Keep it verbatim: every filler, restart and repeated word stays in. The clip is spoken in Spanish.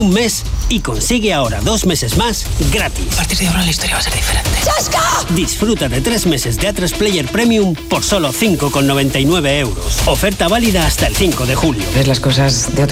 un mes y consigue ahora dos meses más gratis. A partir de ahora la historia va a ser diferente. ¡Chasca! Disfruta de tres meses de A tres Player Premium por solo cinco con noventa y nueve euros. Oferta válida hasta el cinco de julio. Ves las cosas de otra